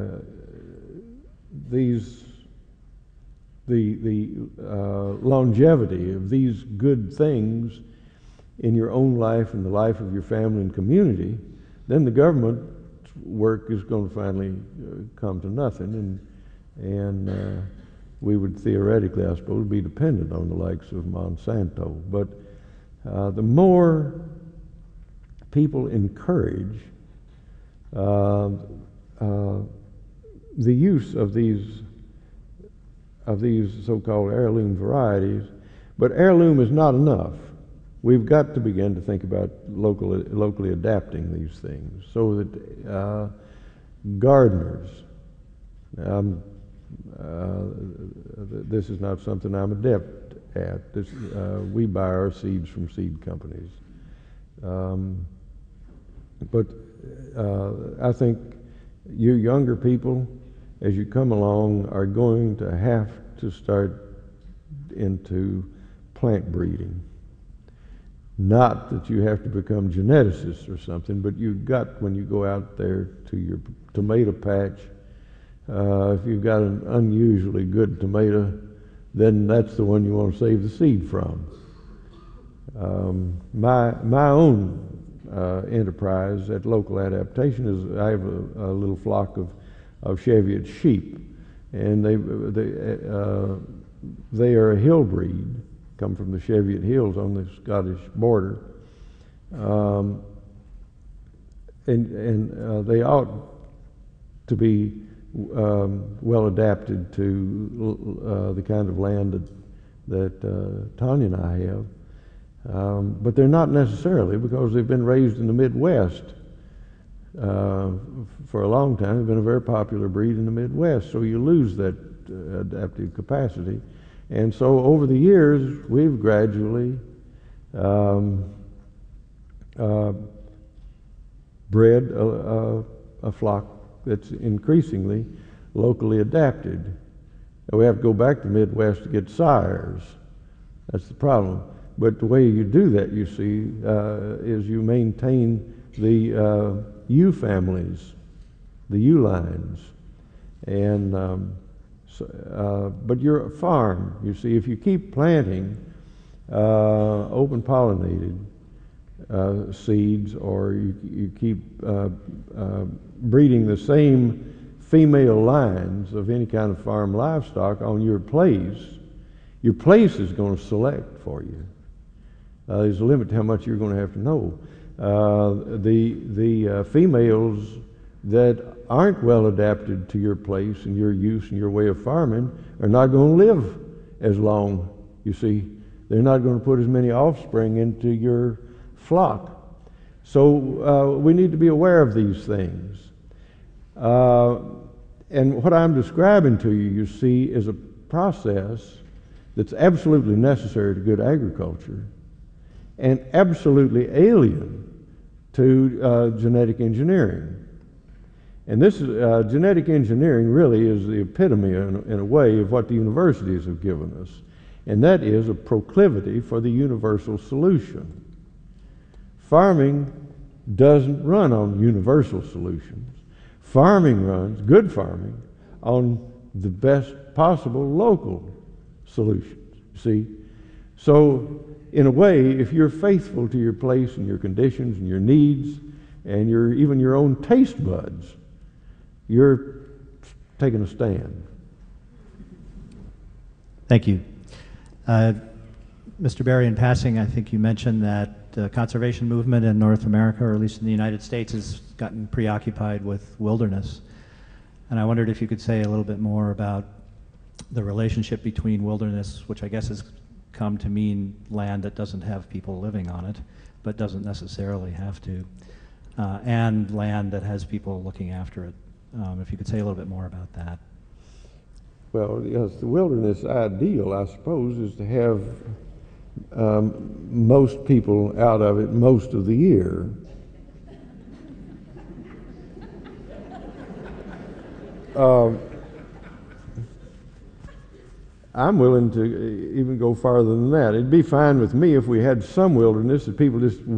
longevity of these good things in your own life and the life of your family and community, then the government work is going to finally come to nothing, and we would theoretically, I suppose, be dependent on the likes of Monsanto. But the more people encourage the use of these so-called heirloom varieties, but heirloom is not enough. We've got to begin to think about locally adapting these things so that gardeners, this is not something I'm adept at. We buy our seeds from seed companies. But I think you younger people, as you come along, are going to have to start into plant breeding. Not that you have to become geneticists or something, but you've got, when you go out there to your tomato patch, if you've got an unusually good tomato, then that's the one you want to save the seed from. My own enterprise at Local Adaptation is I have a little flock of Cheviot sheep, and they are a hill breed, come from the Cheviot Hills on the Scottish border, and they ought to be well adapted to the kind of land that Tanya and I have, but they're not necessarily, because they've been raised in the Midwest for a long time. They've been a very popular breed in the Midwest, so you lose that adaptive capacity. And so over the years, we've gradually bred a flock that's increasingly locally adapted. We have to go back to the Midwest to get sires. That's the problem. But the way you do that, you see, is you maintain the ewe families, the ewe lines. And but you're a farm, you see. If you keep planting open pollinated seeds, or you keep breeding the same female lines of any kind of farm livestock on your place is going to select for you. There's a limit to how much you're going to have to know. The females that aren't well adapted to your place and your use and your way of farming are not going to live as long, you see. They're not going to put as many offspring into your flock. So we need to be aware of these things. And what I'm describing to you, you see, is a process that's absolutely necessary to good agriculture and absolutely alien to genetic engineering. And this is, genetic engineering really is the epitome, in a way, of what the universities have given us. And that is a proclivity for the universal solution. Farming doesn't run on universal solutions. Farming runs, good farming, on the best possible local solutions, see? So, in a way, if you're faithful to your place and your conditions and your needs and even your own taste buds, you're taking a stand. Thank you. Mr. Berry, in passing, I think you mentioned that the conservation movement in North America, or at least in the United States, has gotten preoccupied with wilderness. And I wondered if you could say a little bit more about the relationship between wilderness, which I guess has come to mean land that doesn't have people living on it, but doesn't necessarily have to, and land that has people looking after it. If you could say a little bit more about that. Well, yes, the wilderness ideal, I suppose, is to have most people out of it most of the year. I'm willing to even go farther than that. It'd be fine with me if we had some wilderness that people just